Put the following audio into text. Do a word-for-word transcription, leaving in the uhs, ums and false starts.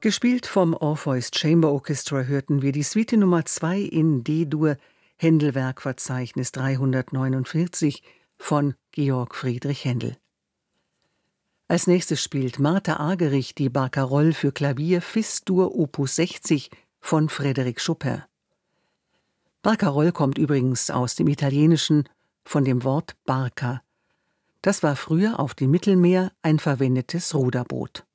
Gespielt vom Orpheus Chamber Orchestra hörten wir die Suite Nummer zwei in D-Dur, Händel-Werkverzeichnis dreihundertneunundvierzig von Georg Friedrich Händel. Als nächstes spielt Martha Argerich die Barcarolle für Klavier Fis-Dur Opus sechzig von Frédéric Chopin. Barcarolle kommt übrigens aus dem Italienischen von dem Wort Barca. Das war früher auf dem Mittelmeer ein verwendetes Ruderboot.